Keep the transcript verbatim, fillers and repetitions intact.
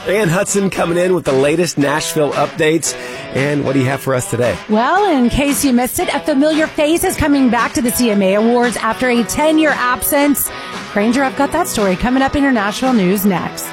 Ann Hudson coming in with the latest Nashville updates. And what do you have for us today? Well, in case you missed it, a familiar face is coming back to the C M A Awards after a ten-year absence. Granger, I've got that story coming up in your Nashville news next.